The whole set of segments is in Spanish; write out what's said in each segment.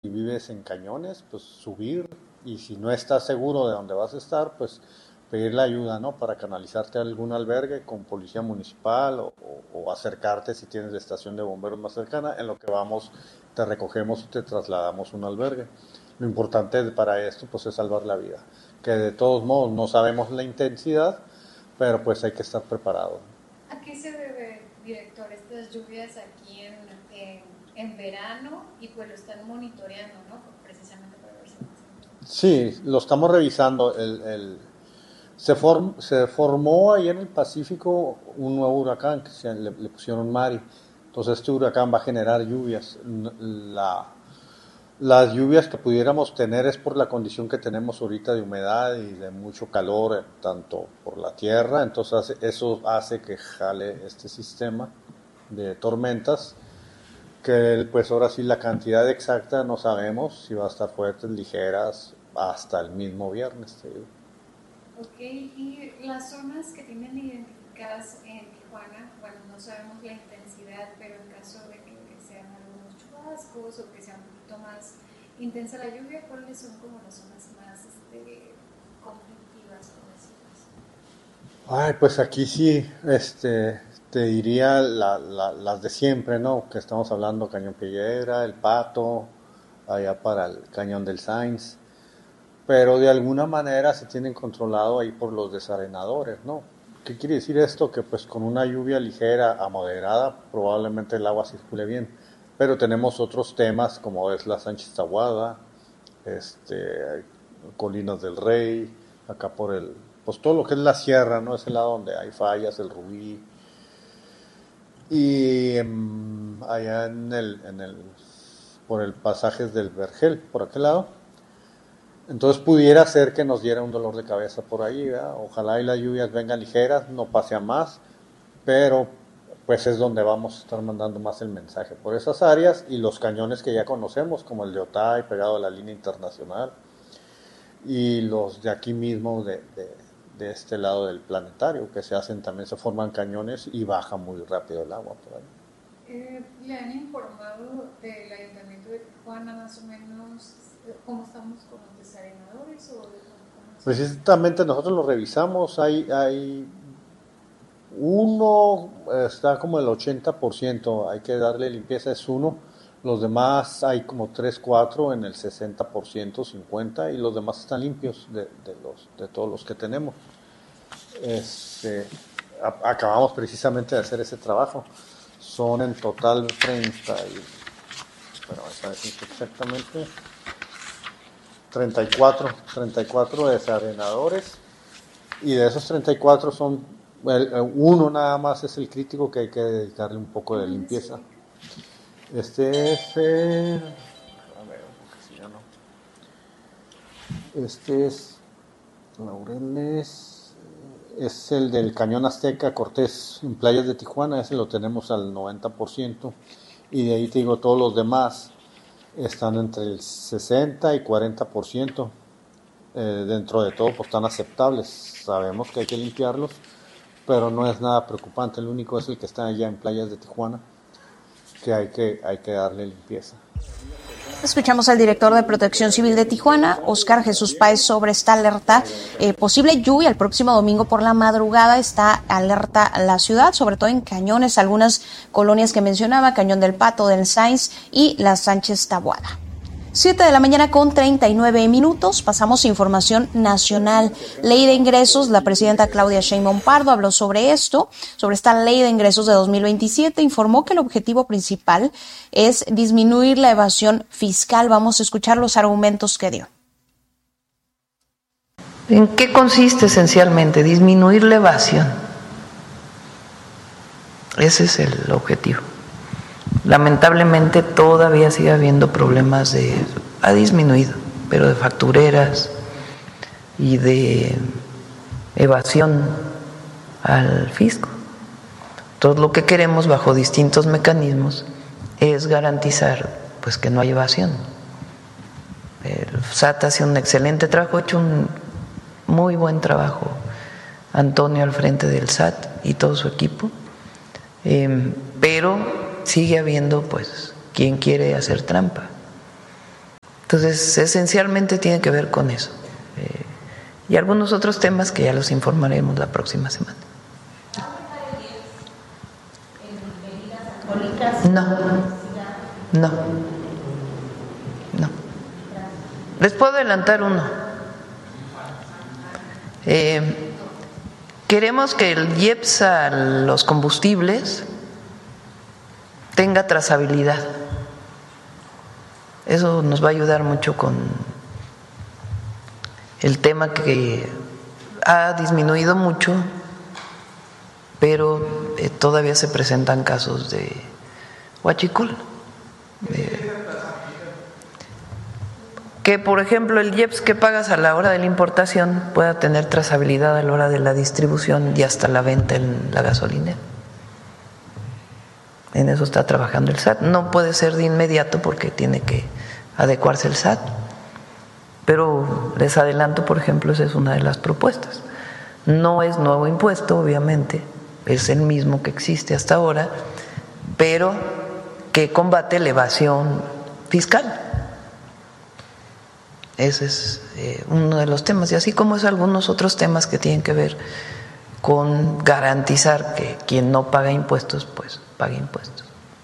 vives en Cañones, pues subir, y si no estás seguro de dónde vas a estar, pues pedir la ayuda, ¿no? Para canalizarte a algún albergue con policía municipal o acercarte si tienes la estación de bomberos más cercana, en lo que vamos, te recogemos y te trasladamos a un albergue. Lo importante para esto pues es salvar la vida, que de todos modos no sabemos la intensidad, pero pues hay que estar preparado. ¿A qué se debe, director, estas lluvias aquí en verano? Y pues lo están monitoreando, ¿no? Precisamente para ver si no se... Sí, lo estamos revisando. Se formó ahí en el Pacífico un nuevo huracán que le pusieron Mari. Entonces este huracán va a generar lluvias. Las lluvias que pudiéramos tener es por la condición que tenemos ahorita de humedad y de mucho calor, tanto por la tierra. Entonces eso hace que jale este sistema de tormentas, que pues ahora sí la cantidad exacta no sabemos si va a estar fuertes, ligeras, hasta el mismo viernes, te digo. Ok, y las zonas que tienen identificadas en Tijuana, bueno, no sabemos la intensidad, pero en caso de que sean algunos chubascos o que sea un poquito más intensa la lluvia, ¿cuáles son como las zonas más conflictivas, por decirlo así? Ay, pues aquí sí, te diría las de siempre, ¿no? Que estamos hablando, Cañón Piedra, El Pato, allá para el Cañón del Sainz, pero de alguna manera se tienen controlado ahí por los desarenadores, ¿no? ¿Qué quiere decir esto? Que pues con una lluvia ligera a moderada probablemente el agua circule bien, pero tenemos otros temas como es la Sánchez Tahuada, Colinas del Rey, acá por pues todo lo que es la sierra, ¿no? Ese lado donde hay fallas, el Rubí, y allá por el pasajes del Vergel, por aquel lado. Entonces pudiera ser que nos diera un dolor de cabeza por ahí, ¿verdad? Ojalá y las lluvias vengan ligeras, no pase a más, pero pues es donde vamos a estar mandando más el mensaje, por esas áreas y los cañones que ya conocemos, como el de Otay, pegado a la línea internacional, y los de aquí mismo, de este lado del planetario, que se hacen también, se forman cañones y baja muy rápido el agua por ahí. ¿Le han informado del Ayuntamiento de Tijuana más o menos cómo estamos con los desarenadores? Precisamente nosotros lo revisamos, hay uno, está como el 80%, hay que darle limpieza, es uno, los demás hay como 3, 4 en el 60%, 50%, y los demás están limpios de todos los que tenemos. Acabamos precisamente de hacer ese trabajo. Son en total 34 desarenadores, y de esos 34 son uno nada más es el crítico, que hay que dedicarle un poco de limpieza. Este es Laureles, es el del Cañón Azteca Cortés en Playas de Tijuana, ese lo tenemos al 90%, y de ahí te digo, todos los demás están entre el 60 y 40%. Dentro de todo pues están aceptables, sabemos que hay que limpiarlos, pero no es nada preocupante. El único es el que está allá en Playas de Tijuana, que hay que darle limpieza. Escuchamos al director de Protección Civil de Tijuana, Óscar Jesús Páez, sobre esta alerta. Posible lluvia el próximo domingo por la madrugada. Está alerta la ciudad, sobre todo en Cañones, algunas colonias que mencionaba, Cañón del Pato, del Sainz y la Sánchez Tahuada. 7:39 a.m. Pasamos a información nacional. Ley de ingresos. La presidenta Claudia Sheinbaum Pardo habló sobre esto, sobre esta ley de ingresos de 2027. Informó que el objetivo principal es disminuir la evasión fiscal. Vamos a escuchar los argumentos que dio. ¿En qué consiste esencialmente? Disminuir la evasión. Ese es el objetivo. Lamentablemente todavía sigue habiendo problemas ha disminuido, pero de factureras y de evasión al fisco. Todo lo que queremos bajo distintos mecanismos es garantizar pues que no hay evasión. El SAT hace un excelente trabajo, ha hecho un muy buen trabajo Antonio al frente del SAT y todo su equipo, pero sigue habiendo pues quien quiere hacer trampa. Entonces, esencialmente tiene que ver con eso. Y algunos otros temas que ya los informaremos la próxima semana. No. Les puedo adelantar uno. Queremos que el IEPS a los combustibles tenga trazabilidad. Eso nos va a ayudar mucho con el tema que ha disminuido mucho, pero todavía se presentan casos de huachicol. Que, por ejemplo, el IEPS que pagas a la hora de la importación pueda tener trazabilidad a la hora de la distribución y hasta la venta en la gasolinera. En eso está trabajando el SAT. No puede ser de inmediato porque tiene que adecuarse el SAT. Pero les adelanto, por ejemplo, esa es una de las propuestas. No es nuevo impuesto, obviamente, es el mismo que existe hasta ahora, pero que combate la evasión fiscal. Ese es uno de los temas, y así como es algunos otros temas que tienen que ver con garantizar que quien no paga impuestos, pues pague impuestos.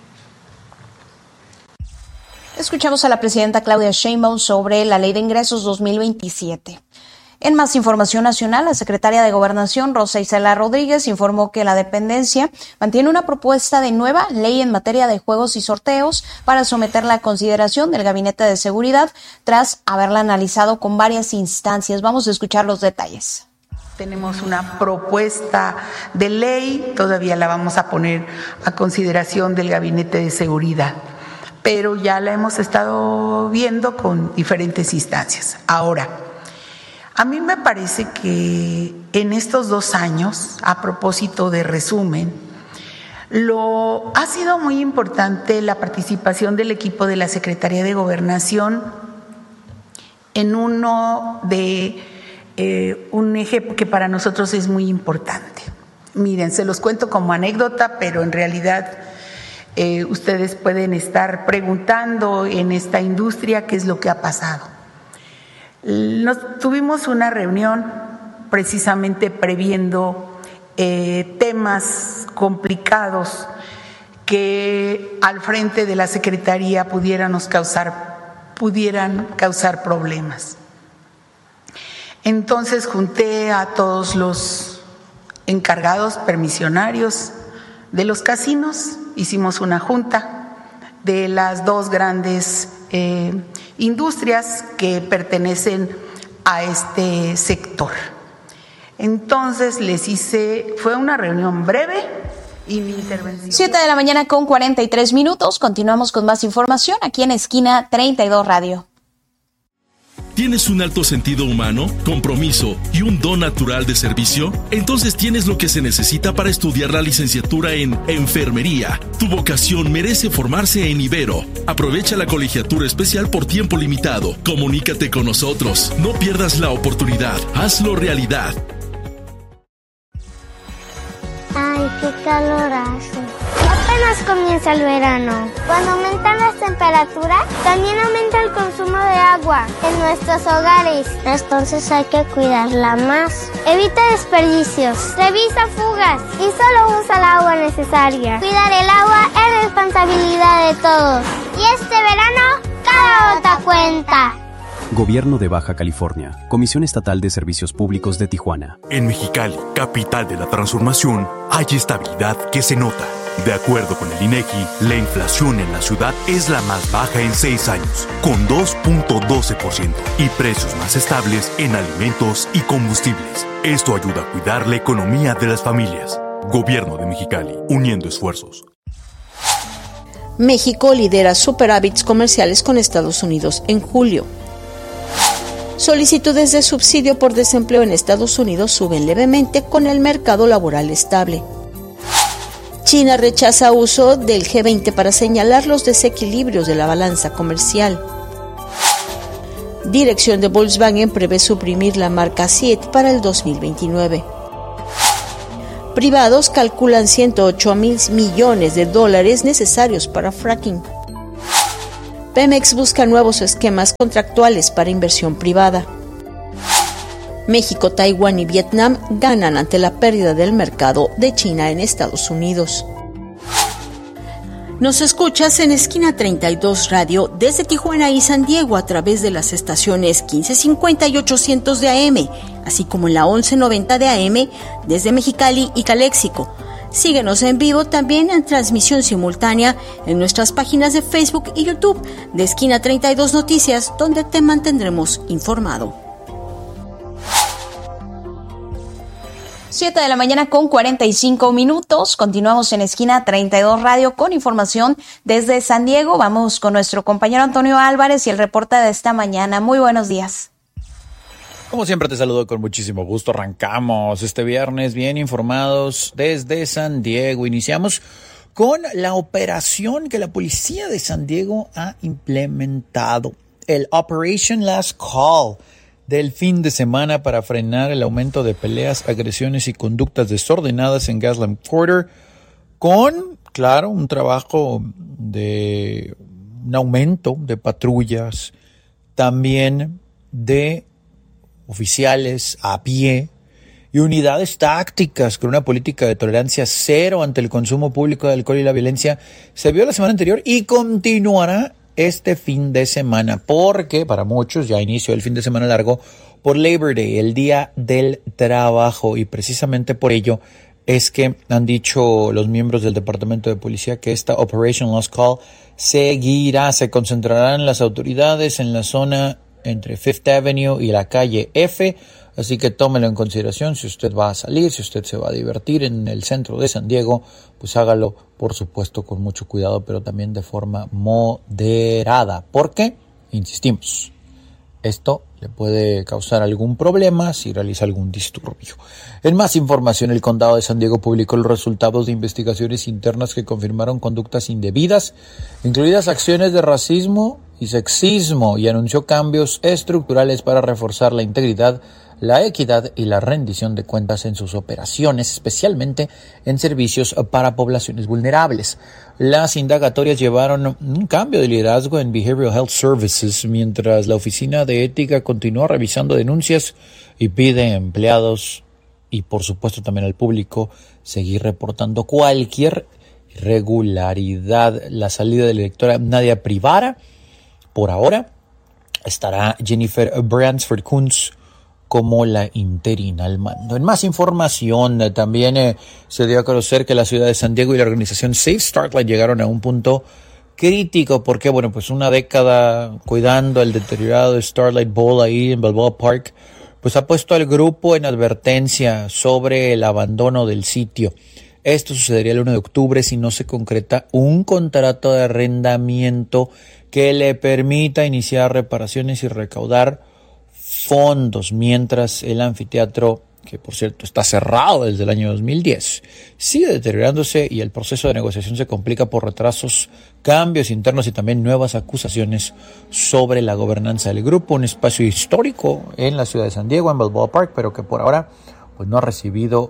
Escuchamos a la presidenta Claudia Sheinbaum sobre la Ley de Ingresos 2027. En más información nacional, la secretaria de Gobernación, Rosa Isela Rodríguez, informó que la dependencia mantiene una propuesta de nueva ley en materia de juegos y sorteos para someterla a consideración del Gabinete de Seguridad tras haberla analizado con varias instancias. Vamos a escuchar los detalles. Tenemos una propuesta de ley, todavía la vamos a poner a consideración del Gabinete de Seguridad, pero ya la hemos estado viendo con diferentes instancias. Ahora, a mí me parece que en estos 2 años, a propósito de resumen, ha sido muy importante la participación del equipo de la Secretaría de Gobernación en un eje que para nosotros es muy importante. Miren, se los cuento como anécdota, pero en realidad ustedes pueden estar preguntando en esta industria qué es lo que ha pasado. Tuvimos una reunión precisamente previendo temas complicados que al frente de la Secretaría pudieran causar problemas. Entonces junté a todos los encargados permisionarios de los casinos, hicimos una junta de las 2 grandes industrias que pertenecen a este sector. Entonces fue una reunión breve y mi intervención. 7:43 a.m. Continuamos con más información aquí en Esquina 32 Radio. ¿Tienes un alto sentido humano, compromiso y un don natural de servicio? Entonces tienes lo que se necesita para estudiar la licenciatura en Enfermería. Tu vocación merece formarse en Ibero. Aprovecha la colegiatura especial por tiempo limitado. Comunícate con nosotros. No pierdas la oportunidad. Hazlo realidad. Ay, qué calor hace. Apenas comienza el verano. Cuando aumentan las temperaturas, también aumenta el consumo de agua en nuestros hogares. Entonces hay que cuidarla más. Evita desperdicios, revisa fugas y solo usa el agua necesaria. Cuidar el agua es responsabilidad de todos. Y este verano, cada gota cuenta. Gobierno de Baja California, Comisión Estatal de Servicios Públicos de Tijuana. En Mexicali, capital de la transformación, hay estabilidad que se nota. De acuerdo con el INEGI, la inflación en la ciudad es la más baja en 6 años, con 2.12%, y precios más estables en alimentos y combustibles. Esto ayuda a cuidar la economía de las familias. Gobierno de Mexicali, uniendo esfuerzos. México lidera superávits comerciales con Estados Unidos en julio. Solicitudes de subsidio por desempleo en Estados Unidos suben levemente con el mercado laboral estable. China rechaza uso del G20 para señalar los desequilibrios de la balanza comercial. Dirección de Volkswagen prevé suprimir la marca Seat para el 2029. Privados calculan $108 mil millones necesarios para fracking. Pemex busca nuevos esquemas contractuales para inversión privada. México, Taiwán y Vietnam ganan ante la pérdida del mercado de China en Estados Unidos. Nos escuchas en Esquina 32 Radio desde Tijuana y San Diego a través de las estaciones 1550 y 800 de AM, así como en la 1190 de AM desde Mexicali y Caléxico. Síguenos en vivo también en transmisión simultánea en nuestras páginas de Facebook y YouTube de Esquina 32 Noticias, donde te mantendremos informado. 7 de la mañana con 45 minutos. Continuamos en Esquina 32 Radio con información desde San Diego. Vamos con nuestro compañero Antonio Álvarez y el reporte de esta mañana. Muy buenos días. Como siempre te saludo con muchísimo gusto. Arrancamos este viernes bien informados desde San Diego. Iniciamos con la operación que la policía de San Diego ha implementado. El Operation Last Call del fin de semana para frenar el aumento de peleas, agresiones y conductas desordenadas en Gaslamp Quarter, con, claro, un trabajo de un aumento de patrullas, también de oficiales a pie y unidades tácticas con una política de tolerancia cero ante el consumo público de alcohol y la violencia. Se vio la semana anterior y continuará este fin de semana, porque para muchos ya inició el fin de semana largo por Labor Day, el Día del Trabajo, y precisamente por ello es que han dicho los miembros del Departamento de Policía que esta Operation Last Call seguirá. Se concentrarán las autoridades en la zona entre Fifth Avenue y la calle F, así que tómelo en consideración. Si usted va a salir, si usted se va a divertir en el centro de San Diego, pues hágalo, por supuesto, con mucho cuidado, pero también de forma moderada, porque, insistimos, esto le puede causar algún problema si realiza algún disturbio. En más información, el Condado de San Diego publicó los resultados de investigaciones internas que confirmaron conductas indebidas, incluidas acciones de racismo y sexismo, y anunció cambios estructurales para reforzar la integridad, la equidad y la rendición de cuentas en sus operaciones, especialmente en servicios para poblaciones vulnerables. Las indagatorias llevaron un cambio de liderazgo en Behavioral Health Services, mientras la Oficina de Ética continúa revisando denuncias y pide a empleados y, por supuesto, también al público seguir reportando cualquier irregularidad. La salida de la directora Nadia Privara, por ahora, estará Jennifer Bransford Kunz como la interina al mando. En más información, también se dio a conocer que la ciudad de San Diego y la organización Safe Starlight llegaron a un punto crítico, porque, bueno, pues una década cuidando el deteriorado Starlight Bowl ahí en Balboa Park, pues ha puesto al grupo en advertencia sobre el abandono del sitio. Esto sucedería el 1 de octubre si no se concreta un contrato de arrendamiento que le permita iniciar reparaciones y recaudar fondos, mientras el anfiteatro, que por cierto está cerrado desde el año 2010, sigue deteriorándose y el proceso de negociación se complica por retrasos, cambios internos y también nuevas acusaciones sobre la gobernanza del grupo, un espacio histórico en la ciudad de San Diego, en Balboa Park, pero que por ahora pues no ha recibido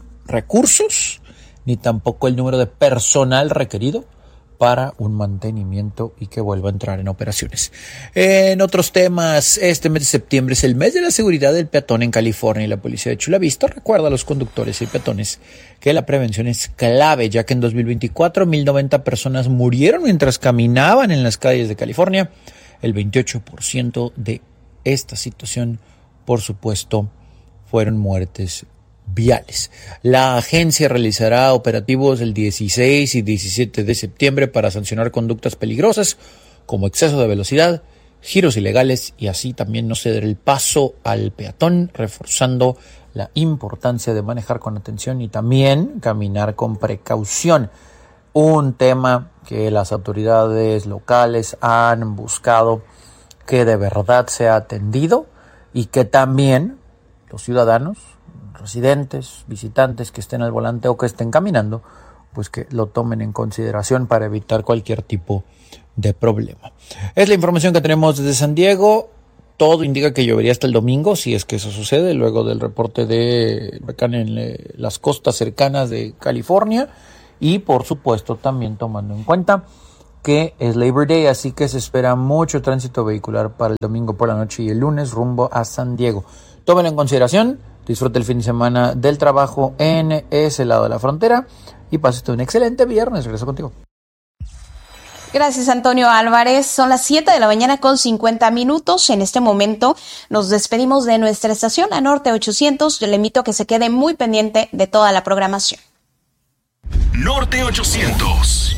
recursos ni tampoco el número de personal requerido para un mantenimiento y que vuelva a entrar en operaciones. En otros temas, este mes de septiembre es el mes de la seguridad del peatón en California, y la policía de Chula Vista recuerda a los conductores y peatones que la prevención es clave, ya que en 2024 1,090 personas murieron mientras caminaban en las calles de California. El 28% de esta situación, por supuesto, fueron muertes viales. La agencia realizará operativos el 16 y 17 de septiembre para sancionar conductas peligrosas como exceso de velocidad, giros ilegales y así también no ceder el paso al peatón, reforzando la importancia de manejar con atención y también caminar con precaución. Un tema que las autoridades locales han buscado que de verdad sea atendido y que también los ciudadanos, residentes, visitantes que estén al volante o que estén caminando, pues que lo tomen en consideración para evitar cualquier tipo de problema. Es la información que tenemos desde San Diego. Todo indica que llovería hasta el domingo, si es que eso sucede, luego del reporte de huracán en las costas cercanas de California, y por supuesto también tomando en cuenta que es Labor Day, así que se espera mucho tránsito vehicular para el domingo por la noche y el lunes rumbo a San Diego. Tómenlo en consideración, disfrute el fin de semana del trabajo en ese lado de la frontera y pase un excelente viernes. Regreso contigo. Gracias, Antonio Álvarez. Son las 7 de la mañana con 50 minutos. En este momento nos despedimos de nuestra estación, la Norte 800. Yo le invito a que se quede muy pendiente de toda la programación. Norte 800.